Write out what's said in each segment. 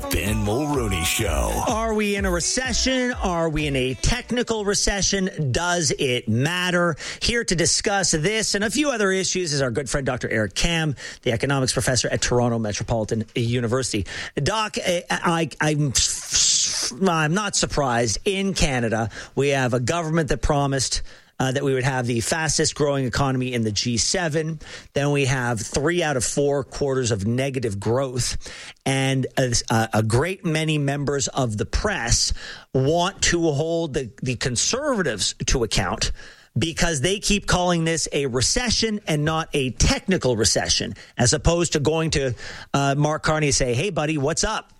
Ben Mulrooney Show. Are we in a recession? Are we in a technical recession? Does it matter? Here to discuss this and a few other issues is our good friend, Dr. Eric Kam, the economics professor at Toronto Metropolitan University. Doc, I'm not surprised. In Canada, we have a government that promised that we would have the fastest growing economy in the G7. Then we have 3 out of 4 quarters of negative growth. And a great many members of the press want to hold the conservatives to account because they keep calling this a recession and not a technical recession, as opposed to going to Mark Carney and say, hey, buddy, what's up?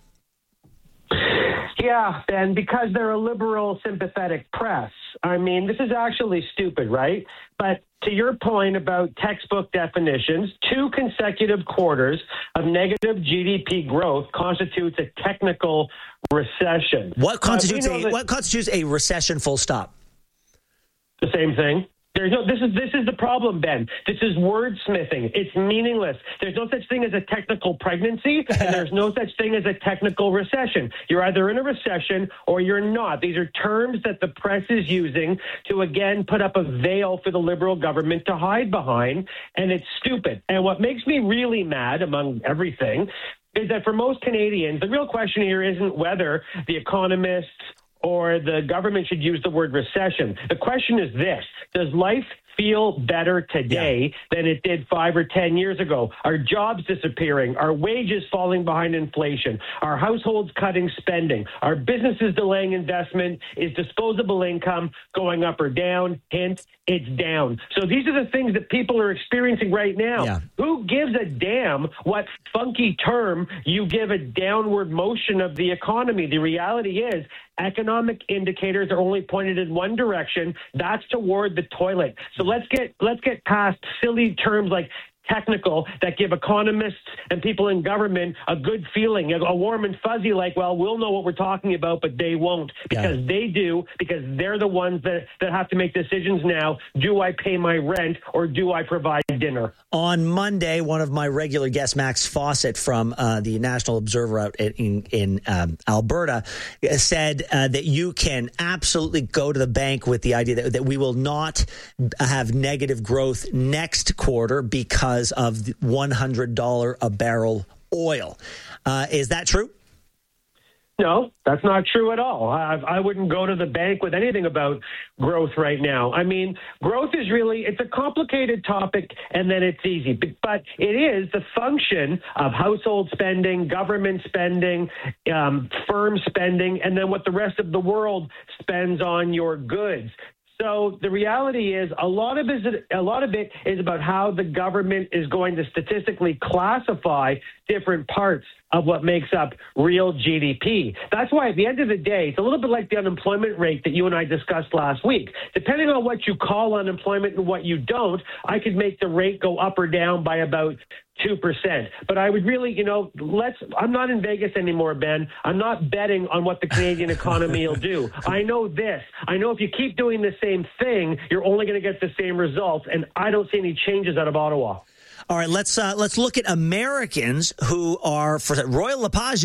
Yeah, Ben, because they're a liberal, sympathetic press. I mean, this is actually stupid, right? But to your point about textbook definitions, 2 consecutive quarters of negative GDP growth constitutes a technical recession. What constitutes a recession, full stop? The same thing. This is the problem, Ben. This is wordsmithing. It's meaningless. There's no such thing as a technical pregnancy, and there's no such thing as a technical recession. You're either in a recession or you're not. These are terms that the press is using to, again, put up a veil for the Liberal government to hide behind, and it's stupid. And what makes me really mad, among everything, is that for most Canadians, the real question here isn't whether the economists or the government should use the word recession. The question is this: does life feel better today than it did 5 or 10 years ago? Are jobs disappearing? Are wages falling behind inflation? Are households cutting spending? Are businesses delaying investment? Is disposable income going up or down? Hint, it's down. So these are the things that people are experiencing right now. Yeah. Who gives a damn what funky term you give a downward motion of the economy? The reality is economic indicators are only pointed in one direction. That's toward the toilet. So let's get past silly terms like technical that give economists and people in government a good feeling, a warm and fuzzy, like, well, we'll know what we're talking about, but they won't, because they do, because they're the ones that have to make decisions now. Do I pay my rent or do I provide dinner? On Monday, one of my regular guests, Max Fawcett from the National Observer out in Alberta, said that you can absolutely go to the bank with the idea that we will not have negative growth next quarter because of the $100 a barrel oil. Is that true? No, that's not true at all. I wouldn't go to the bank with anything about growth right now. I mean, growth is it's a complicated topic, and then it's easy. But it is the function of household spending, government spending, firm spending, and then what the rest of the world spends on your goods. So the reality is a lot of it is about how the government is going to statistically classify different parts of what makes up real GDP. That's why at the end of the day, it's a little bit like the unemployment rate that you and I discussed last week. Depending on what you call unemployment and what you don't, I could make the rate go up or down by about 2%. But I would really, I'm not in Vegas anymore, Ben. I'm not betting on what the Canadian economy will do. I know this. I know if you keep doing the same thing, you're only going to get the same results. And I don't see any changes out of Ottawa. All right, let's look at Americans who are Royal LePage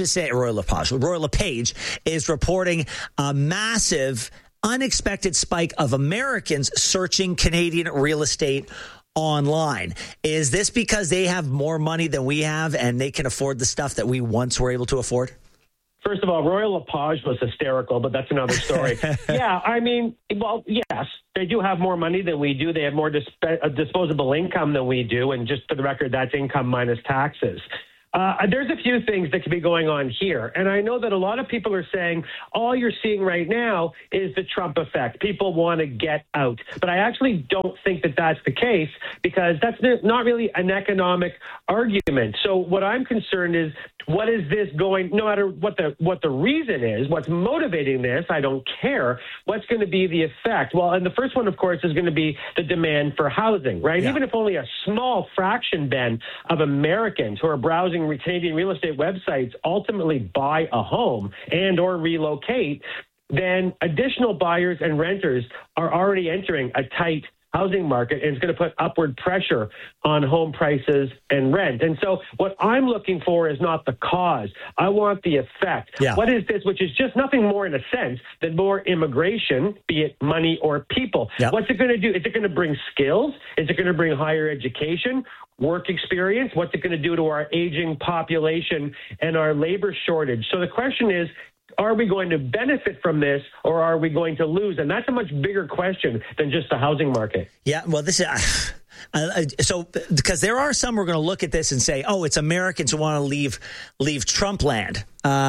is reporting a massive, unexpected spike of Americans searching Canadian real estate online. Is this because they have more money than we have and they can afford the stuff that we once were able to afford? First of all, Royal LePage was hysterical, but that's another story. Yeah, I mean, well, yes, they do have more money than we do. They have more disposable income than we do. And just for the record, that's income minus taxes. There's a few things that could be going on here. And I know that a lot of people are saying all you're seeing right now is the Trump effect. People want to get out. But I actually don't think that that's the case, because that's not really an economic argument. So what I'm concerned is, what is this going, no matter what the reason is, what's motivating this, I don't care. What's going to be the effect? Well, and the first one, of course, is going to be the demand for housing, right? Yeah. Even if only a small fraction, Ben, of Americans who are browsing Canadian real estate websites ultimately buy a home and or relocate, then additional buyers and renters are already entering a tight housing market, and it's going to put upward pressure on home prices and rent. And so what I'm looking for is not the cause. I want the effect. Yeah. What is this, which is just nothing more in a sense than more immigration, be it money or people. Yeah. What's it going to do? Is it going to bring skills? Is it going to bring higher education? Work experience? What's it going to do to our aging population and our labor shortage? So the question is, are we going to benefit from this or are we going to lose? And that's a much bigger question than just the housing market. Yeah, well, this is so because there are some who are going to look at this and say, "Oh, it's Americans who want to leave Trump land."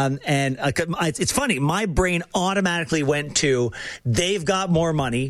It's funny. My brain automatically went to they've got more money,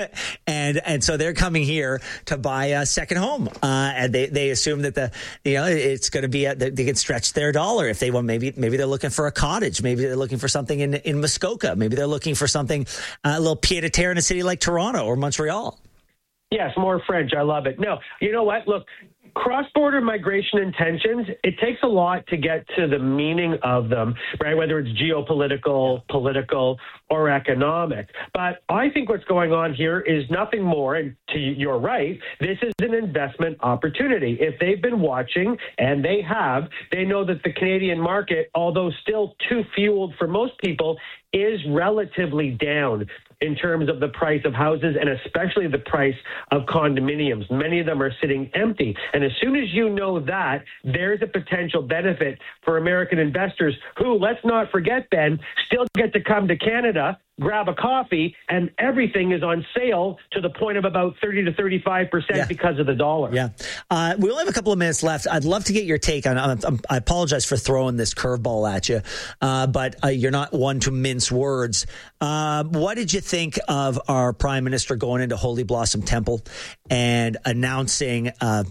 and so they're coming here to buy a second home, and they assume that it's going to be they can stretch their dollar if they want. Maybe they're looking for a cottage. Maybe they're looking for something in Muskoka. Maybe they're looking for something a little pied a terre in a city like Toronto or Montreal. Yes, more French. I love it. No, you know what? Look, cross-border migration intentions, it takes a lot to get to the meaning of them, right? Whether it's geopolitical, political, or economic. But I think what's going on here is nothing more, and you're right, this is an investment opportunity. If they've been watching, and they have, they know that the Canadian market, although still too fueled for most people, is relatively down in terms of the price of houses and especially the price of condominiums. Many of them are sitting empty. And as soon as you know that, there's a potential benefit for American investors who, let's not forget, Ben, still get to come to Canada, grab a coffee, and everything is on sale to the point of about 30 to 35% because of the dollar. Yeah. We only have a couple of minutes left. I'd love to get your take on I apologize for throwing this curveball at you, but you're not one to mince words. What did you think of our Prime Minister going into Holy Blossom Temple and announcing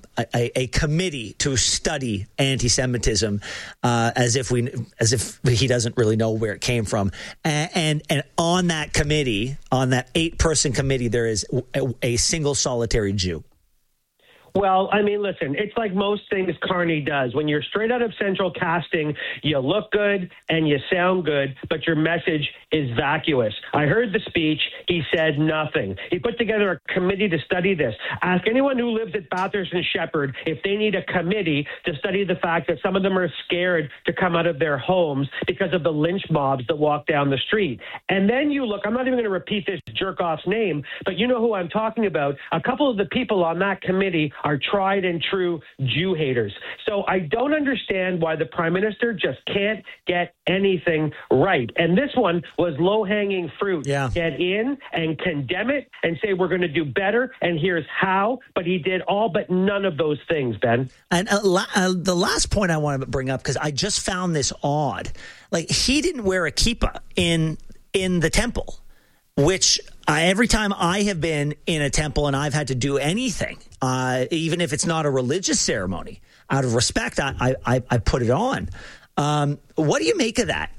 a committee to study anti-Semitism as if he doesn't really know where it came from? And on that committee, on that 8-person committee, there is a single solitary Jew. Well, I mean, listen, it's like most things Carney does. When you're straight out of central casting, you look good and you sound good, but your message is vacuous. I heard the speech. He said nothing. He put together a committee to study this. Ask anyone who lives at Bathurst and Shepherd if they need a committee to study the fact that some of them are scared to come out of their homes because of the lynch mobs that walk down the street. And then you look, I'm not even going to repeat this jerk-off's name, but you know who I'm talking about. A couple of the people on that committee are tried and true Jew haters. So I don't understand why the Prime Minister just can't get anything right. And this one was low-hanging fruit. Yeah. Get in and condemn it and say we're going to do better and here's how. But he did all but none of those things, Ben. And the last point I want to bring up, because I just found this odd. Like, he didn't wear a kippah in the temple, which every time I have been in a temple and I've had to do anything, even if it's not a religious ceremony, out of respect, I put it on. What do you make of that?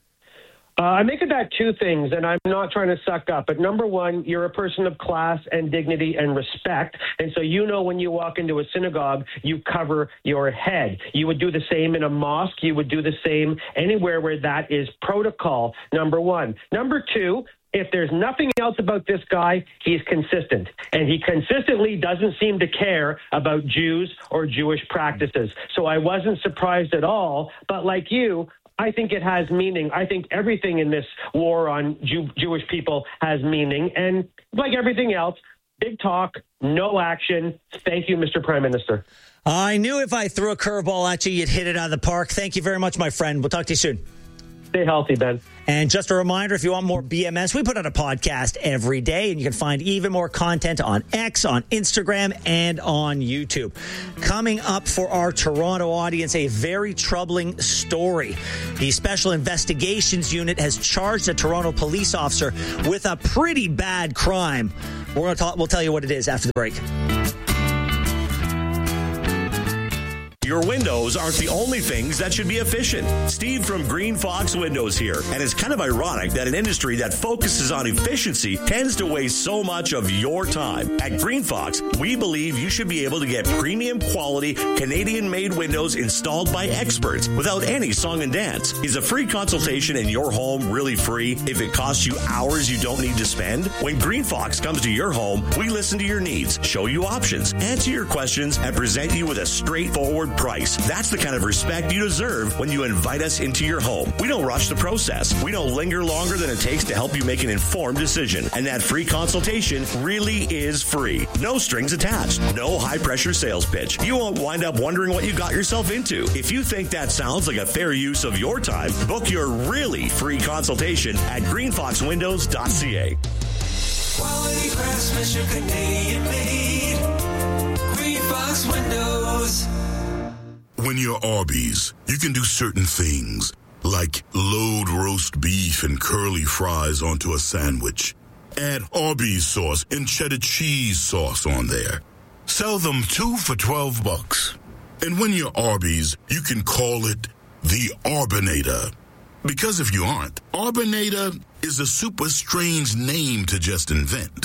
I make of that two things, and I'm not trying to suck up. But number one, you're a person of class and dignity and respect. And so you know when you walk into a synagogue, you cover your head. You would do the same in a mosque. You would do the same anywhere where that is protocol, number one. Number two, if there's nothing else about this guy, he's consistent. And he consistently doesn't seem to care about Jews or Jewish practices. So I wasn't surprised at all. But like you, I think it has meaning. I think everything in this war on Jewish people has meaning. And like everything else, big talk, no action. Thank you, Mr. Prime Minister. I knew if I threw a curveball at you, you'd hit it out of the park. Thank you very much, my friend. We'll talk to you soon. Stay healthy, Ben. And just a reminder, if you want more BMS, we put out a podcast every day, and you can find even more content on X, on Instagram, and on YouTube. Coming up for our Toronto audience, a very troubling story. The Special Investigations Unit has charged a Toronto police officer with a pretty bad crime. We'll tell you what it is after the break. your windows aren't the only things that should be efficient. Steve from Green Fox Windows here, and it's kind of ironic that an industry that focuses on efficiency tends to waste so much of your time. At Green Fox, we believe you should be able to get premium quality Canadian-made windows installed by experts without any song and dance. Is a free consultation in your home really free if it costs you hours you don't need to spend? When Green Fox comes to your home, we listen to your needs, show you options, answer your questions, and present you with a straightforward price. That's the kind of respect you deserve when you invite us into your home. We don't rush the process. We don't linger longer than it takes to help you make an informed decision. And that free consultation really is free. No strings attached. No high-pressure sales pitch. You won't wind up wondering what you got yourself into. If you think that sounds like a fair use of your time, book your really free consultation at greenfoxwindows.ca. Quality craftsmanship, Canadian made. Green Fox Windows. When you're Arby's, you can do certain things, like load roast beef and curly fries onto a sandwich. Add Arby's sauce and cheddar cheese sauce on there. Sell them 2 for $12. And when you're Arby's, you can call it the Arbinator. Because if you aren't, Arbinator is a super strange name to just invent.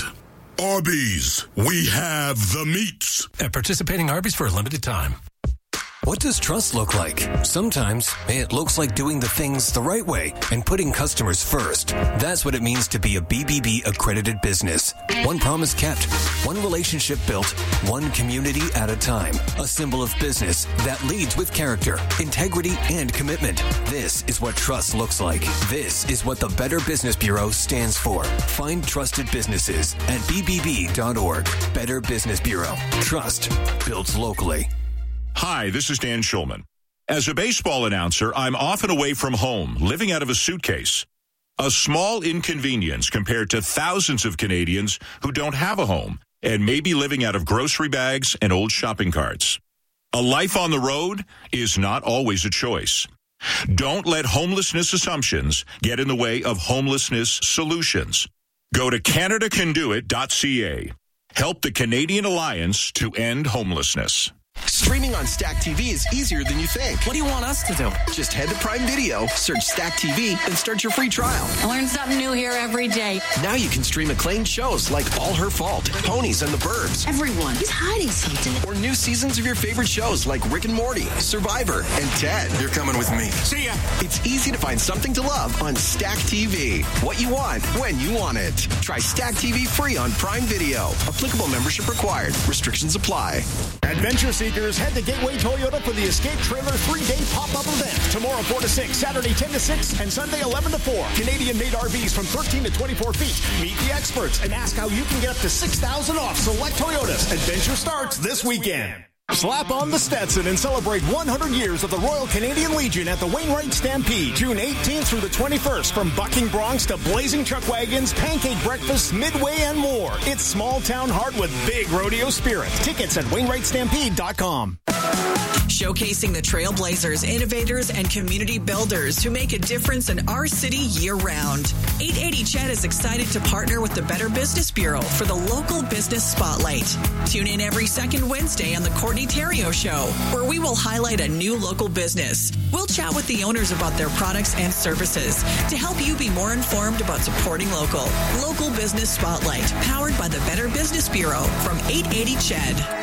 Arby's, we have the meats. At participating Arby's for a limited time. What does trust look like? Sometimes it looks like doing the things the right way and putting customers first. That's what it means to be a BBB accredited business. One promise kept, one relationship built, one community at a time. A symbol of business that leads with character, integrity, and commitment. This is what trust looks like. This is what the Better Business Bureau stands for. Find trusted businesses at bbb.org. Better Business Bureau. Trust built locally. Hi, this is Dan Schulman. As a baseball announcer, I'm often away from home, living out of a suitcase. A small inconvenience compared to thousands of Canadians who don't have a home and may be living out of grocery bags and old shopping carts. A life on the road is not always a choice. Don't let homelessness assumptions get in the way of homelessness solutions. Go to CanadaCanDoIt.ca. Help the Canadian Alliance to End Homelessness. Streaming on Stack TV is easier than you think. What do you want us to do? Just head to Prime Video, search Stack TV, and start your free trial. I learn something new here every day. Now you can stream acclaimed shows like All Her Fault, Ponies and the Burbs. Everyone is hiding something. Or new seasons of your favorite shows like Rick and Morty, Survivor, and Ted. You're coming with me. See ya. It's easy to find something to love on Stack TV. What you want, when you want it. Try Stack TV free on Prime Video. Applicable membership required. Restrictions apply. Adventure Seekers, head to Gateway Toyota for the Escape Trailer 3-day pop-up event. Tomorrow 4 to 6, Saturday 10 to 6, and Sunday 11 to 4. Canadian-made RVs from 13 to 24 feet. Meet the experts and ask how you can get up to $6,000 off select Toyotas. Adventure starts this weekend. Slap on the Stetson and celebrate 100 years of the Royal Canadian Legion at the Wainwright Stampede, June 18th through the 21st. From bucking broncs to blazing chuck wagons, pancake breakfasts, midway, and more. It's small town heart with big rodeo spirit. Tickets at WainwrightStampede.com. Showcasing the trailblazers, innovators, and community builders who make a difference in our city year-round. 880 CHED is excited to partner with the Better Business Bureau for the Local Business Spotlight. Tune in every second Wednesday on the Courtney Theriault Show, where we will highlight a new local business. We'll chat with the owners about their products and services to help you be more informed about supporting local. Local Business Spotlight, powered by the Better Business Bureau from 880 CHED.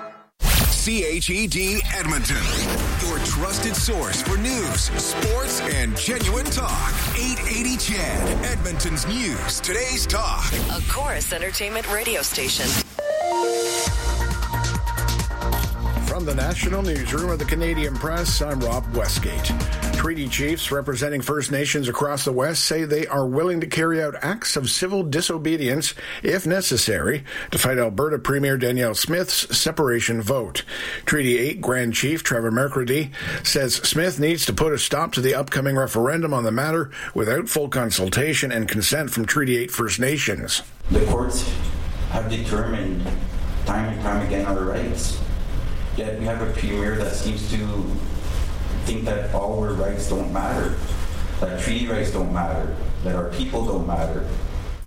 CHED Edmonton, your trusted source for news, sports, and genuine talk. 880 CHED, Edmonton's news, today's talk. A Chorus Entertainment radio station. From the National Newsroom of the Canadian Press, I'm Rob Westgate. Treaty chiefs representing First Nations across the West say they are willing to carry out acts of civil disobedience, if necessary, to fight Alberta Premier Danielle Smith's separation vote. Treaty 8 Grand Chief Trevor McCready says Smith needs to put a stop to the upcoming referendum on the matter without full consultation and consent from Treaty 8 First Nations. The courts have determined time and time again our rights. Yet we have a premier that seems to think that all our rights don't matter, that treaty rights don't matter, that our people don't matter.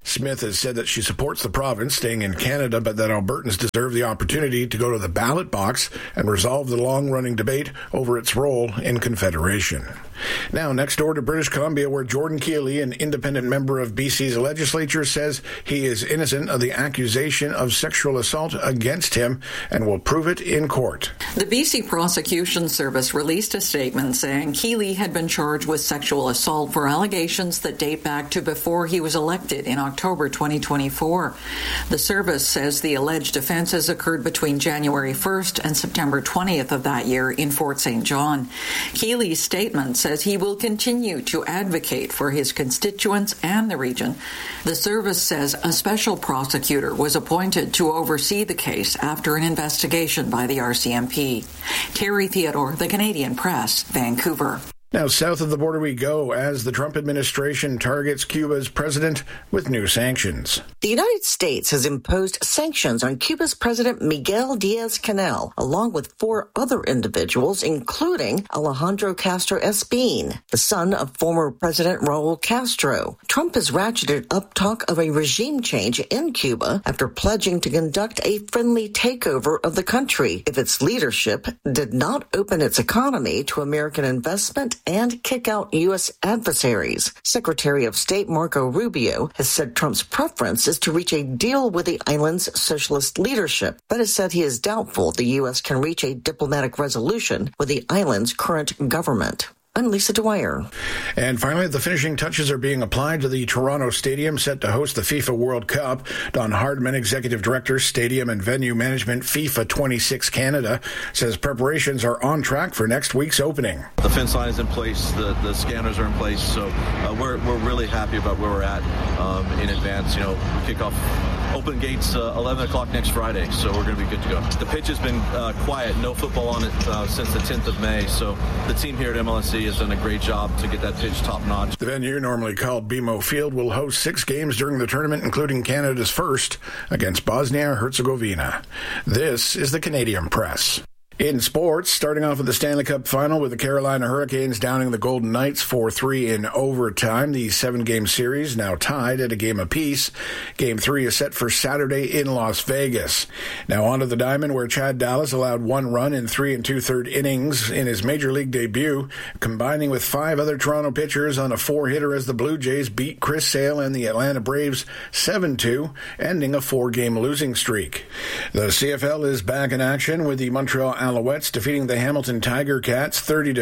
Smith has said that she supports the province staying in Canada, but that Albertans deserve the opportunity to go to the ballot box and resolve the long-running debate over its role in Confederation. Now, next door to British Columbia, where Jordan Keeley, an independent member of BC's legislature, says he is innocent of the accusation of sexual assault against him and will prove it in court. The BC Prosecution Service released a statement saying Keeley had been charged with sexual assault for allegations that date back to before he was elected in October 2024. The service says the alleged offences occurred between January 1st and September 20th of that year in Fort St. John. Keeley's statement says he will continue to advocate for his constituents and the region. The service says a special prosecutor was appointed to oversee the case after an investigation by the RCMP. Terry Theodore, The Canadian Press, Vancouver. Now, south of the border we go as the Trump administration targets Cuba's president with new sanctions. The United States has imposed sanctions on Cuba's President Miguel Diaz-Canel, along with 4 other individuals, including Alejandro Castro Espín, the son of former President Raul Castro. Trump has ratcheted up talk of a regime change in Cuba after pledging to conduct a friendly takeover of the country if its leadership did not open its economy to American investment and kick out U.S. adversaries. Secretary of State Marco Rubio has said Trump's preference is to reach a deal with the island's socialist leadership, but has said he is doubtful the U.S. can reach a diplomatic resolution with the island's current government. I'm Lisa Dwyer. And finally, the finishing touches are being applied to the Toronto Stadium set to host the FIFA World Cup. Don Hardman, Executive Director, Stadium and Venue Management, FIFA 26 Canada, says preparations are on track for next week's opening. The fence line is in place, the scanners are in place, so we're really happy about where we're at in advance. You know, we kick off open gates 11 o'clock next Friday, so we're going to be good to go. The pitch has been quiet, no football on it since the 10th of May, so the team here at MLSE has done a great job to get that pitch top-notch. The venue, normally called BMO Field, will host 6 games during the tournament, including Canada's first against Bosnia-Herzegovina. This is the Canadian Press. In sports, starting off with the Stanley Cup final with the Carolina Hurricanes downing the Golden Knights 4-3 in overtime. The 7-game series now tied at a game apiece. Game 3 is set for Saturday in Las Vegas. Now on to the diamond, where Chad Dallas allowed 1 run in 3 2/3 innings in his Major League debut, combining with 5 other Toronto pitchers on a 4-hitter as the Blue Jays beat Chris Sale and the Atlanta Braves 7-2, ending a 4-game losing streak. The CFL is back in action with the Montreal Alouettes defeating the Hamilton Tiger Cats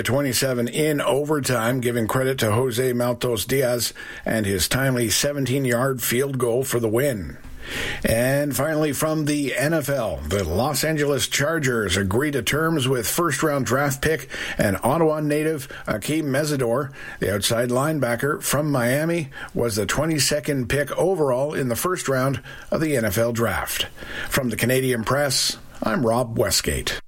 30-27 in overtime, giving credit to Jose Maltos Diaz and his timely 17-yard field goal for the win. And finally, from the NFL, the Los Angeles Chargers agree to terms with first-round draft pick and Ottawa native Akeem Mesidor. The outside linebacker from Miami was the 22nd pick overall in the first round of the NFL draft. From the Canadian Press, I'm Rob Westgate.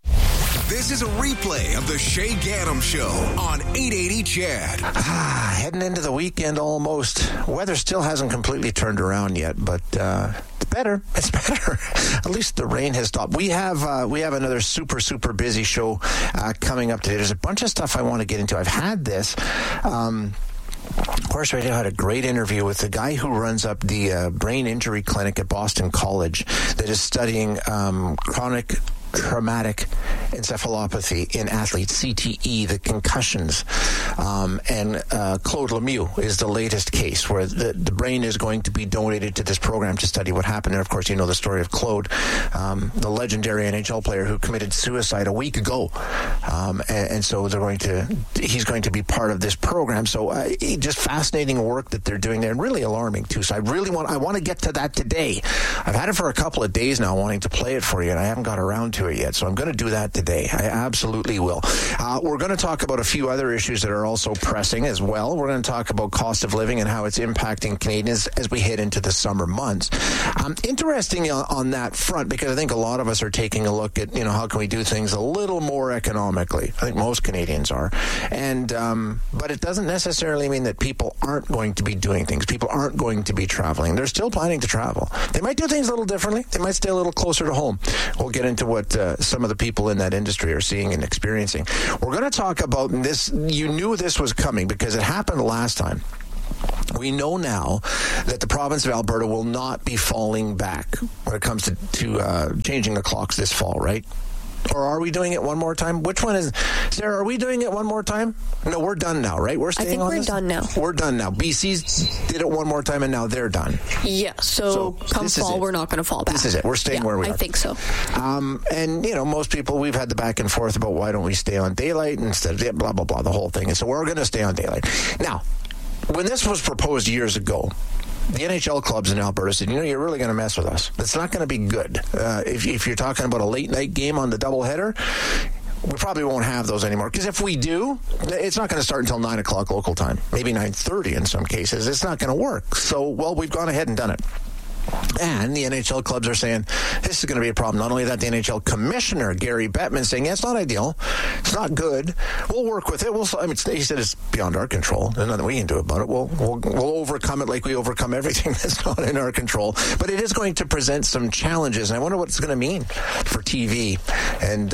This is a replay of the Shay Gaddam Show on 880 CHED. Heading into the weekend almost. Weather still hasn't completely turned around yet, but it's better. It's better. At least the rain has stopped. We have another super busy show coming up today. There's a bunch of stuff I want to get into. I've had this. Horse Radio had a great interview with the guy who runs up the brain injury clinic at Boston College that is studying chronic traumatic encephalopathy in athletes, CTE, the concussions. And Claude Lemieux is the latest case where the brain is going to be donated to this program to study what happened. And, of course, you know the story of Claude, the legendary NHL player who committed suicide a week ago. And so he's going to be part of this program. So just fascinating work that they're doing there, and really alarming, too. So I want to get to that today. I've had it for a couple of days now, wanting to play it for you, and I haven't got around to it yet, so I'm going to do that today. I absolutely will. We're going to talk about a few other issues that are also pressing as well. We're going to talk about cost of living and how it's impacting Canadians as we head into the summer months. Interesting on that front, because I think a lot of us are taking a look at, how can we do things a little more economically. I think most Canadians are. And but it doesn't necessarily mean that people aren't going to be doing things. People aren't going to be traveling. They're still planning to travel. They might do things a little differently. They might stay a little closer to home. We'll get into what some of the people in that industry are seeing and experiencing. We're going to talk about this. You knew this was coming because it happened last time. We know now that the province of Alberta will not be falling back when it comes to changing the clocks this fall, right? Or are we doing it one more time? Which one is... Sarah, are we doing it one more time? No, we're done now, right? We're staying on this? I think we're done now. We're done now. BC's did it one more time, and now they're done. Yeah, so come fall, we're not going to fall back. This is it. We're staying where we are. I think so. And, most people, we've had the back and forth about why don't we stay on daylight instead of blah, blah, blah, the whole thing. And so we're going to stay on daylight. Now, when this was proposed years ago, the NHL clubs in Alberta said, you're really going to mess with us. It's not going to be good. If you're talking about a late-night game on the doubleheader, we probably won't have those anymore. Because if we do, it's not going to start until 9 o'clock local time, maybe 9:30 in some cases. It's not going to work. So, we've gone ahead and done it. And the NHL clubs are saying this is going to be a problem. Not only that, the NHL commissioner, Gary Bettman, saying, it's not ideal. It's not good. We'll work with it. He said it's beyond our control. There's nothing we can do about it. We'll overcome it like we overcome everything that's not in our control. But it is going to present some challenges. And I wonder what it's going to mean for TV. And,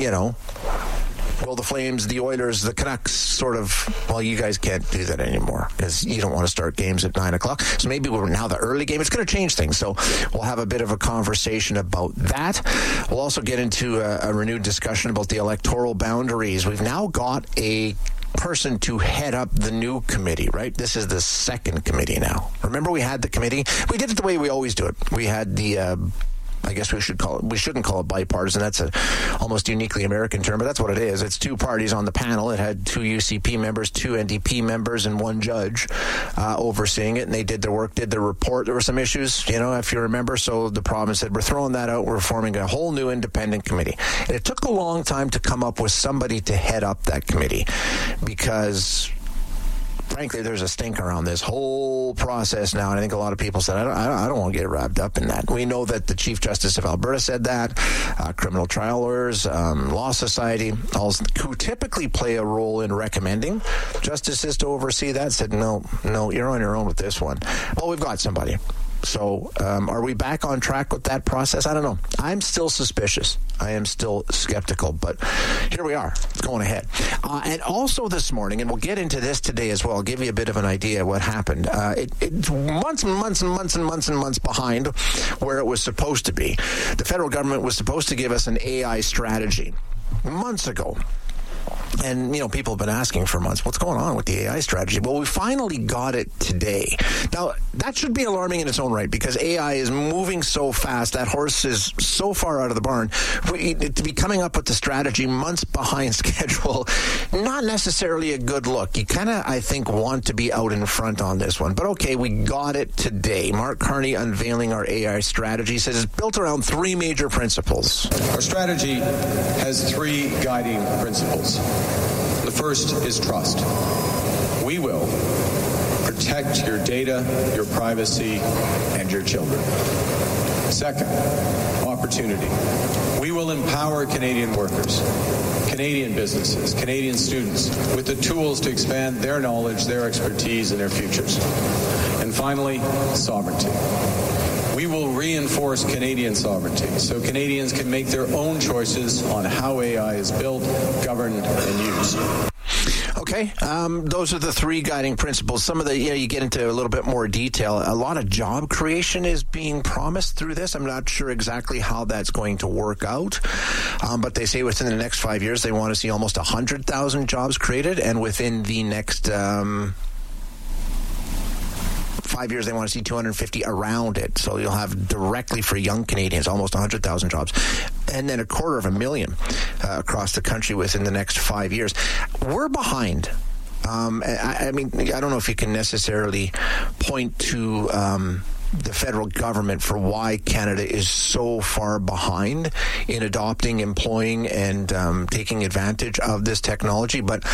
will the Flames, the Oilers, the Canucks sort of, you guys can't do that anymore because you don't want to start games at 9 o'clock. So maybe we're now the early game. It's going to change things. So we'll have a bit of a conversation about that. We'll also get into a renewed discussion about the electoral boundaries. We've now got a person to head up the new committee, right? This is the second committee now. Remember we had the committee? We did it the way we always do it. We had the... I guess we shouldn't call it bipartisan. That's a almost uniquely American term, but that's what it is. It's two parties on the panel. It had 2 UCP members, 2 NDP members, and 1 judge overseeing it, and they did their work, did their report. There were some issues, if you remember, so the province said, we're throwing that out. We're forming a whole new independent committee. And it took a long time to come up with somebody to head up that committee because... frankly, there's a stink around this whole process now, and I think a lot of people said, I don't want to get wrapped up in that. We know that the Chief Justice of Alberta said that, criminal trial lawyers, Law Society, who typically play a role in recommending justices to oversee that, said, no, you're on your own with this one. Well, we've got somebody. So are we back on track with that process? I don't know. I'm still suspicious. I am still skeptical, but here we are. It's going ahead. And also this morning, and we'll get into this today as well, I'll give you a bit of an idea of what happened. It's months and months behind where it was supposed to be. The federal government was supposed to give us an AI strategy months ago. And, people have been asking for months, what's going on with the AI strategy? Well, we finally got it today. Now, that should be alarming in its own right because AI is moving so fast. That horse is so far out of the barn. To be coming up with the strategy months behind schedule, not necessarily a good look. You kind of, I think, want to be out in front on this one. But okay, we got it today. Mark Carney unveiling our AI strategy says it's built around 3 major principles. Our strategy has 3 guiding principles. The first is trust. We will protect your data, your privacy, and your children. Second, opportunity. We will empower Canadian workers, Canadian businesses, Canadian students with the tools to expand their knowledge, their expertise, and their futures. And finally, sovereignty. We will reinforce Canadian sovereignty so Canadians can make their own choices on how AI is built, governed, and used. Okay, those are the 3 guiding principles. Some of the, you get into a little bit more detail. A lot of job creation is being promised through this. I'm not sure exactly how that's going to work out, but they say within the next 5 years they want to see almost 100,000 jobs created, and within the next 5 years, they want to see 250 around it. So you'll have directly for young Canadians almost 100,000 jobs, and then 250,000 across the country within the next 5 years. We're behind. I don't know if you can necessarily point to the federal government for why Canada is so far behind in adopting, employing, and taking advantage of this technology, but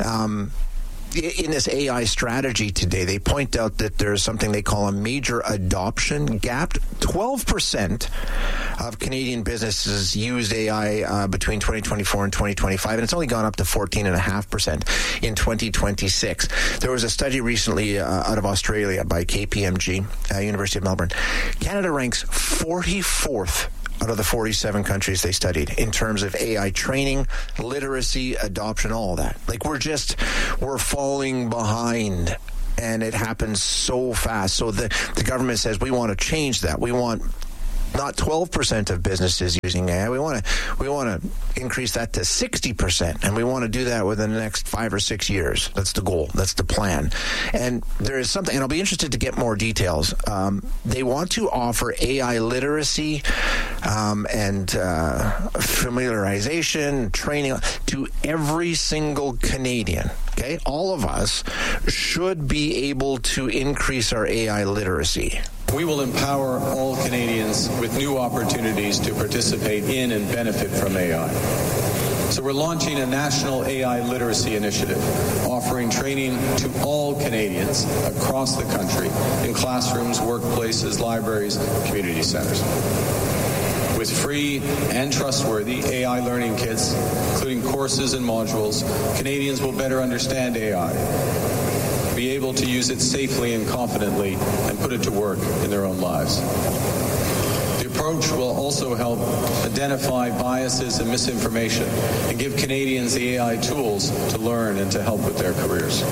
in this AI strategy today, they point out that there's something they call a major adoption gap. 12% of Canadian businesses used AI between 2024 and 2025, and it's only gone up to 14.5% in 2026. There was a study recently out of Australia by KPMG, University of Melbourne. Canada ranks 44th out of the 47 countries they studied in terms of AI training, literacy, adoption, all of that. Like we're falling behind. and it happens so fast. So the government says we want to change that. We want not 12% of businesses using AI. We want to increase that to 60%, and we want to do that within the next 5 or 6 years. That's the goal. That's the plan. And there is something, and I'll be interested to get more details. They want to offer AI literacy and familiarization, training to every single Canadian. Okay, all of us should be able to increase our AI literacy. We will empower all Canadians with new opportunities to participate in and benefit from AI. So we're launching a national AI literacy initiative, offering training to all Canadians across the country in classrooms, workplaces, libraries, community centers. With free and trustworthy AI learning kits, including courses and modules, Canadians will better understand AI, be able to use it safely and confidently, and put it to work in their own lives. The approach will also help identify biases and misinformation and give Canadians the AI tools to learn and to help with their careers.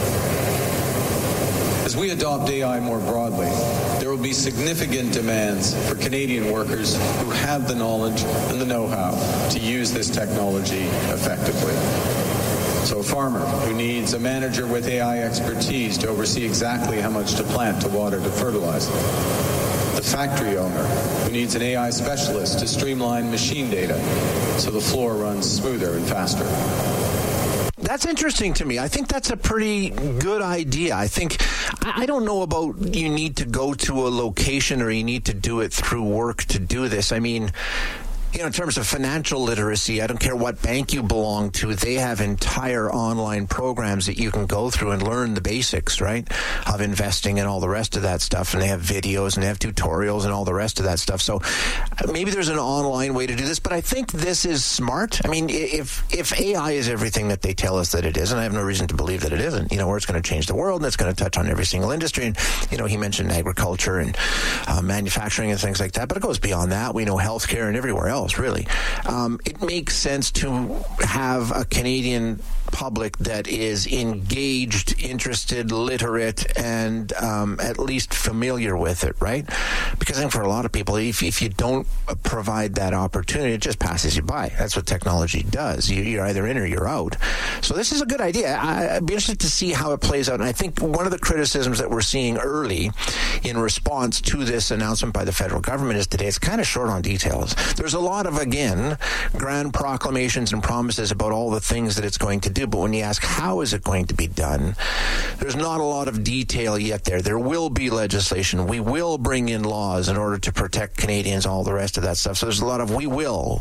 As we adopt AI more broadly, there will be significant demands for Canadian workers who have the knowledge and the know-how to use this technology effectively. So a farmer who needs a manager with AI expertise to oversee exactly how much to plant, to water, to fertilize. The factory owner who needs an AI specialist to streamline machine data so the floor runs smoother and faster. That's interesting to me. I think that's a pretty good idea. I don't know about you need to go to a location or you need to do it through work to do this. I mean, in terms of financial literacy, I don't care what bank you belong to, they have entire online programs that you can go through and learn the basics, right, of investing and all the rest of that stuff. And they have videos and they have tutorials and all the rest of that stuff. So maybe there's an online way to do this, but I think this is smart. I mean, if AI is everything that they tell us that it is, and I have no reason to believe that it isn't, where it's going to change the world and it's going to touch on every single industry. And, he mentioned agriculture and manufacturing and things like that, but it goes beyond that. We know healthcare and everywhere else. Really, it makes sense to have a Canadian public that is engaged, interested, literate, and at least familiar with it, right? Because I think for a lot of people, if you don't provide that opportunity, it just passes you by. That's what technology does. You're either in or you're out. So this is a good idea. I'd be interested to see how it plays out. And I think one of the criticisms that we're seeing early in response to this announcement by the federal government is today it's kind of short on details. There's a lot of, again, grand proclamations and promises about all the things that it's going to do. But when you ask how is it going to be done, there's not a lot of detail yet there. There will be legislation. We will bring in laws in order to protect Canadians, all the rest of that stuff. So there's a lot of we will,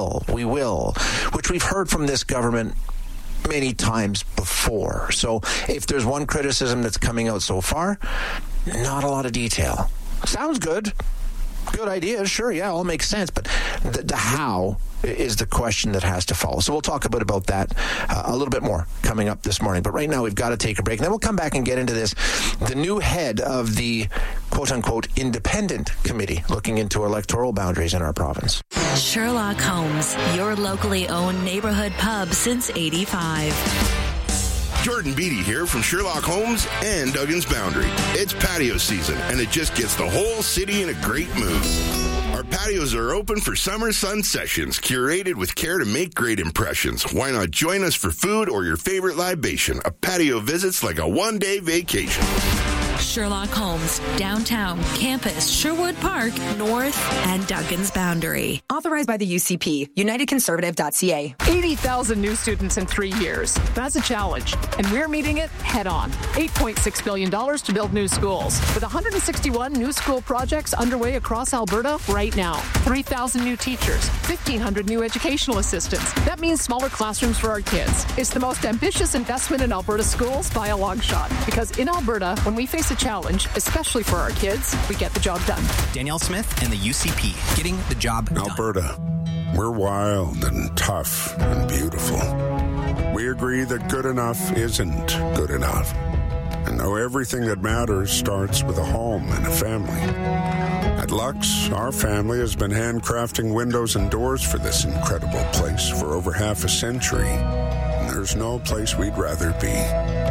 which we've heard from this government many times before. So if there's one criticism that's coming out so far, not a lot of detail. Sounds good. Good idea, sure, yeah, all makes sense, but the how is the question that has to follow. So we'll talk about that a little bit more coming up this morning. But right now we've got to take a break, and then we'll come back and get into this. The new head of the quote-unquote independent committee looking into electoral boundaries in our province. Sherlock Holmes, your locally owned neighborhood pub since '85. Jordan Beatty here from Sherlock Holmes and Duggan's Boundary. It's patio season, and it just gets the whole city in a great mood. Our patios are open for summer sun sessions, curated with care to make great impressions. Why not join us for food or your favorite libation? A patio visit's like a one-day vacation. Sherlock Holmes, downtown, campus, Sherwood Park, North, and Duggan's Boundary. Authorized by the UCP, UnitedConservative.ca. 80,000 new students in 3 years. That's a challenge, and we're meeting it head on. $8.6 billion to build new schools, with 161 new school projects underway across Alberta right now. 3,000 new teachers, 1,500 new educational assistants. That means smaller classrooms for our kids. It's the most ambitious investment in Alberta schools by a long shot, because in Alberta, when we face a challenge, especially for our kids, we get the job done. Danielle Smith and the UCP, getting the job done. Alberta, we're wild and tough and beautiful. We agree that good enough isn't good enough. And know everything that matters starts with a home and a family. At Lux, our family has been handcrafting windows and doors for this incredible place for over half a century. And there's no place we'd rather be.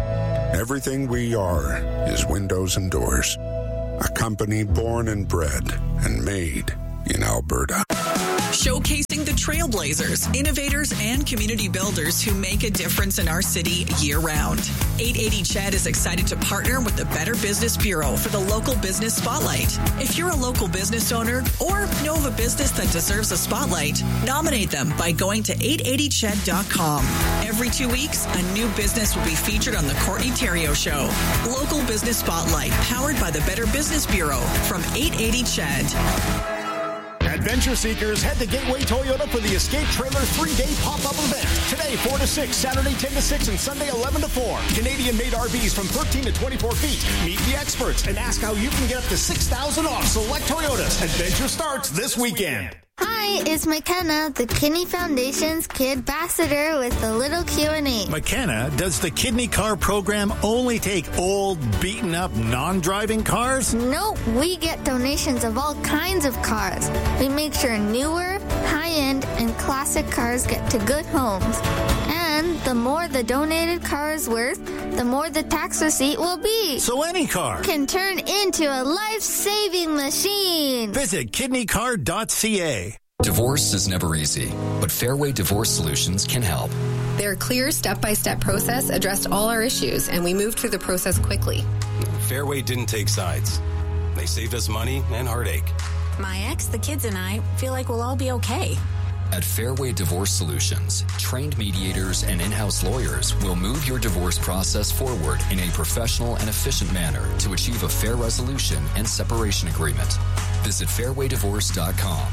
Everything we are is windows and doors. A company born and bred and made in Alberta. Showcasing the trailblazers, innovators, and community builders who make a difference in our city year-round. 880 CHED is excited to partner with the Better Business Bureau for the Local Business Spotlight. If you're a local business owner or know of a business that deserves a spotlight, nominate them by going to 880ched.com. Every 2 weeks, a new business will be featured on the Courtney Theriault Show. Local Business Spotlight, powered by the Better Business Bureau from 880 CHED. Adventure seekers, head to Gateway Toyota for the Escape Trailer 3-day pop-up event. Today, 4 to 6, Saturday 10 to 6, and Sunday 11 to 4. Canadian-made RVs from 13 to 24 feet. Meet the experts and ask how you can get up to $6,000 off select Toyotas. Adventure starts this weekend. Hi, it's McKenna, the Kidney Foundation's Kid Ambassador with a little Q&A. McKenna, does the Kidney Car program only take old, beaten-up, non-driving cars? Nope, we get donations of all kinds of cars. We make sure newer, high-end, and classic cars get to good homes. And the more the donated car is worth, the more the tax receipt will be. So any car can turn into a life-saving machine. Visit kidneycar.ca. Divorce is never easy, but Fairway Divorce Solutions can help. Their clear step-by-step process addressed all our issues, and we moved through the process quickly. Fairway didn't take sides. They saved us money and heartache. My ex, the kids, and I feel like we'll all be okay. At Fairway Divorce Solutions, trained mediators and in-house lawyers will move your divorce process forward in a professional and efficient manner to achieve a fair resolution and separation agreement. Visit fairwaydivorce.com.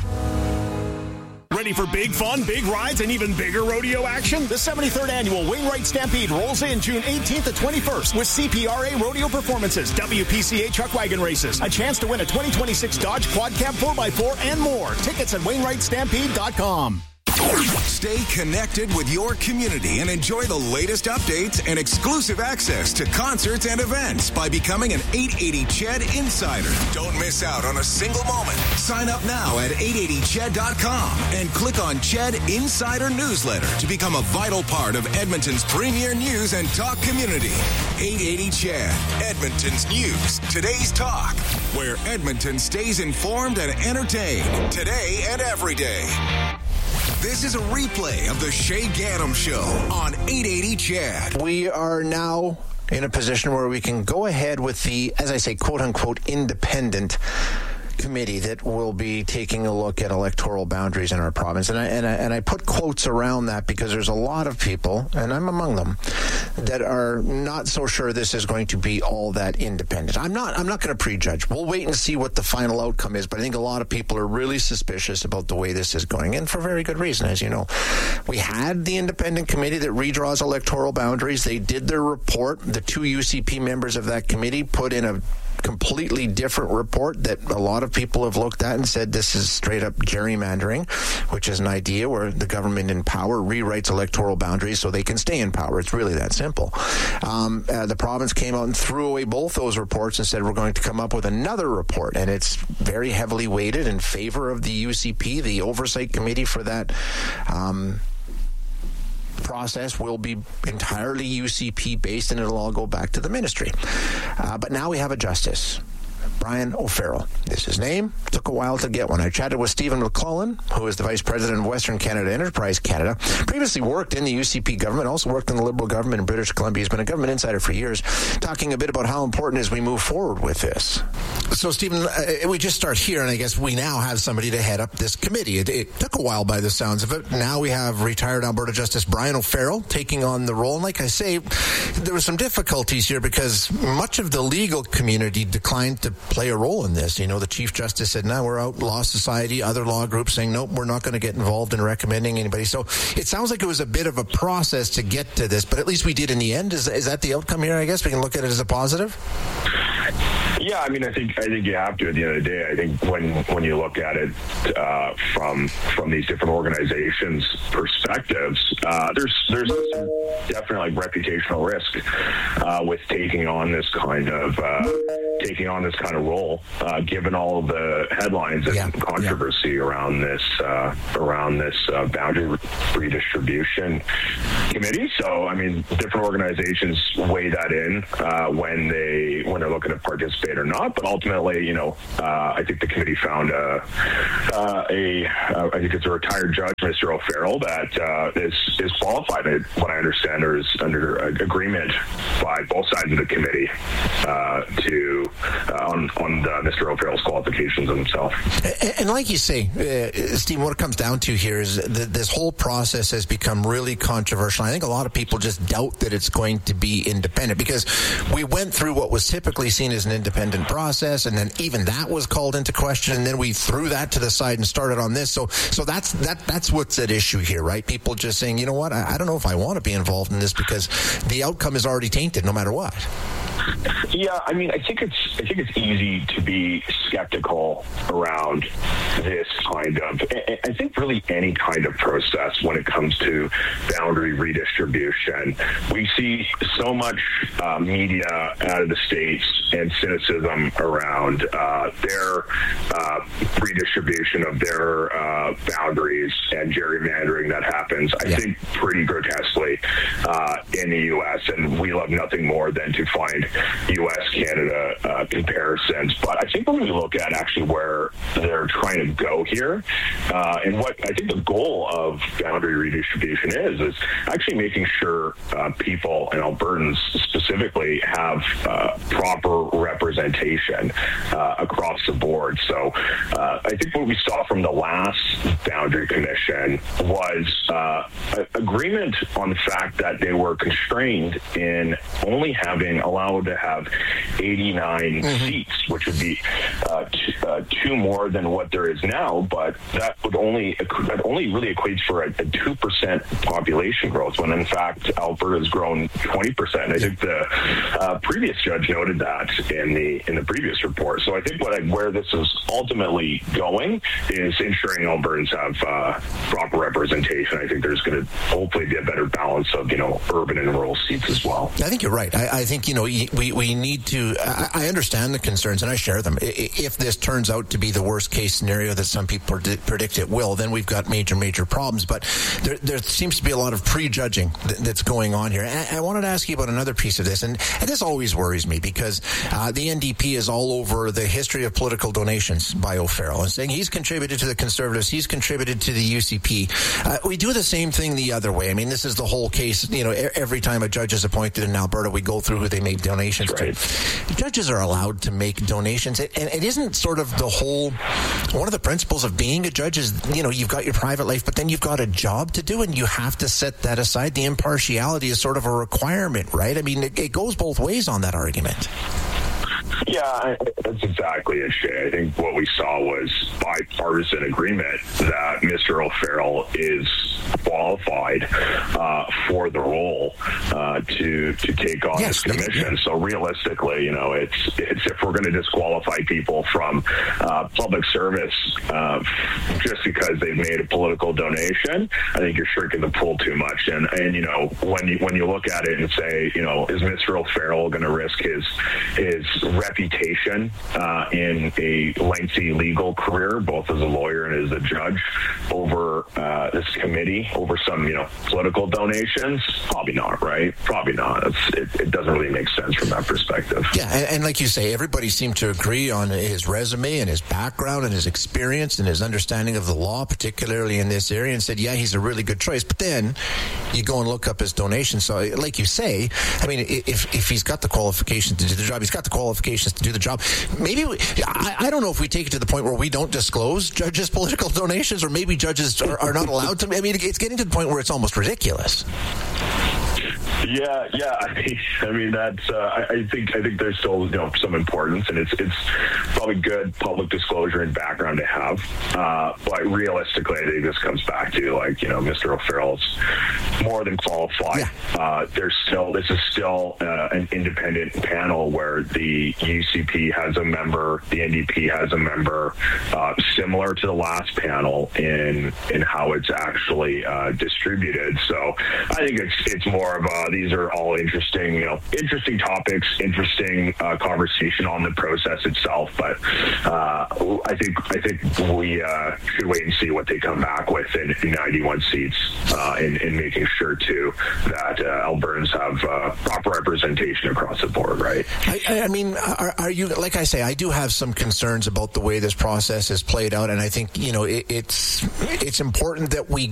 Ready for big fun, big rides, and even bigger rodeo action? The 73rd Annual Wainwright Stampede rolls in June 18th to 21st with CPRA rodeo performances, WPCA truck wagon races, a chance to win a 2026 Dodge Quad Cab 4x4, and more. Tickets at wainwrightstampede.com. Stay connected with your community and enjoy the latest updates and exclusive access to concerts and events by becoming an 880 CHED Insider. Don't miss out on a single moment. Sign up now at 880ched.com and click on CHED Insider Newsletter to become a vital part of Edmonton's premier news and talk community. 880 CHED, Edmonton's news, today's talk, where Edmonton stays informed and entertained today and every day. This is a replay of the Shay Gaddam Show on 880 CHED. We are now in a position where we can go ahead with the, as I say, quote-unquote, independent committee that will be taking a look at electoral boundaries in our province. And I put quotes around that because there's a lot of people, and I'm among them, that are not so sure this is going to be all that independent. I'm not going to prejudge. We'll wait and see what the final outcome is, but I think a lot of people are really suspicious about the way this is going, and for very good reason. As you know, we had the independent committee that redraws electoral boundaries. They did their report. The two UCP members of that committee put in a completely different report that a lot of people have looked at and said this is straight up gerrymandering, which is an idea where the government in power rewrites electoral boundaries so they can stay in power. It's really that simple. The province came out and threw away both those reports and said we're going to come up with another report, and it's very heavily weighted in favor of the UCP. The oversight committee for that process will be entirely UCP based, and it'll all go back to the ministry. But now we have a justice, Brian O'Farrell is his name. Took a while to get one. I chatted with Stephen McClellan, who is the Vice President of Western Canada Enterprise Canada. Previously worked in the UCP government, also worked in the Liberal government in British Columbia. He's been a government insider for years, talking a bit about how important it is we move forward with this. So, Stephen, we just start here, and I guess we now have somebody to head up this committee. It took a while by the sounds of it. Now we have retired Alberta Justice Brian O'Farrell taking on the role. And like I say, there were some difficulties here because much of the legal community declined to play a role in this. You know, the Chief Justice said, no, we're out. Law Society, other law groups saying, nope, we're not going to get involved in recommending anybody. So it sounds like it was a bit of a process to get to this, but at least we did in the end. Is that the outcome here? I guess we can look at it as a positive? Yeah, I mean, I think you have to at the end of the day. I think when you look at it from these different organizations' perspectives, there's definitely like reputational risk with taking on this kind of taking on this kind of role, given all of the headlines and controversy around this boundary redistribution committee. So, I mean, different organizations weigh that in when they're looking to participate or not. But ultimately, I think the committee found I think it's a retired judge, Mr. O'Farrell, that is qualified. What I understand is under agreement by both sides of the committee on Mr. O'Farrell's qualifications himself. And like you say, Steve, what it comes down to here is that this whole process has become really controversial. I think a lot of people just doubt that it's going to be independent, because we went through what was typically seen as an independent process, and then even that was called into question, and then we threw that to the side and started on this. So that's what's at issue here, right? People just saying, you know what, I don't know if I want to be involved in this because the outcome is already tainted no matter what. Yeah, I mean, I think it's easy to be skeptical around this kind of, I think really any kind of process when it comes to boundary redistribution. We see so much media out of the States and cynicism around their redistribution of their boundaries and gerrymandering that happens, I think, pretty grotesquely in the U.S., and we love nothing more than to find U.S.-Canada comparisons. But I think when we look at actually where they're trying to go here, and what I think the goal of boundary redistribution is actually making sure people, and Albertans specifically, have proper representation across the board. So I think what we saw from the last Boundary Commission was agreement on the fact that they were constrained in only allowed to have 89 seats, which would be two more than what there is now, but that only really equates for a 2% population growth, when in fact Alberta has grown 20%. I think the previous judge noted that in the previous report. So I think where this is ultimately going is ensuring Albertans have proper representation. I think there's going to hopefully be a better balance of urban and rural seats as well. I think you're right. I think we need to. I understand the concerns and I share them. If this turns out to be the worst case scenario that some people predict it will, then we've got major problems. But there seems to be a lot of prejudging that's going on here. And I wanted to ask you about another piece of this, and this always worries me, because the NDP is all over the history of political donations by O'Farrell and saying he's contributed to the Conservatives, he's contributed to the UCP. We do the same thing the other way. I mean, this is the whole case. Every time a judge is appointed in Alberta, we go through who they make donations to. Judges are allowed to make donations, and it isn't sort of one of the principles of being a judge is, you've got your private life, but then you've got a job to do, and you have to set that aside. The impartiality is sort of a requirement, right? I mean, it goes both ways on that argument. Yeah, that's exactly it, Shay. I think what we saw was bipartisan agreement that Mr. O'Farrell is qualified for the role to take on this commission. So realistically, it's if we're going to disqualify people from public service just because they've made a political donation, I think you're shrinking the pool too much. And when you look at it and say, is Mr. O'Farrell going to risk his reputation in a lengthy legal career, both as a lawyer and as a judge, over this committee, over some political donations? Probably not, right? Probably not. It doesn't really make sense from that perspective. Yeah, and like you say, everybody seemed to agree on his resume and his background and his experience and his understanding of the law, particularly in this area, and said, yeah, he's a really good choice. But then you go and look up his donations. So like you say, I mean, if he's got the qualifications to do the job, he's got the qualifications to do the job. Maybe I don't know if we take it to the point where we don't disclose judges' political donations, or maybe judges are not allowed to. I mean, it's getting to the point where it's almost ridiculous. Yeah. I mean, that's. I think there's still some importance, and it's probably good public disclosure and background to have. But realistically, I think this comes back to Mr. O'Farrell's more than qualified. Yeah. This is still an independent panel where the UCP has a member, the NDP has a member, similar to the last panel in how it's actually distributed. So I think it's more of these are all interesting topics, interesting conversation on the process itself. But I think we should wait and see what they come back with in 91 seats, in making sure too that Albertans have proper representation across the board. Right. I mean, are you, like I say, I do have some concerns about the way this process is played out, and I think it's important that we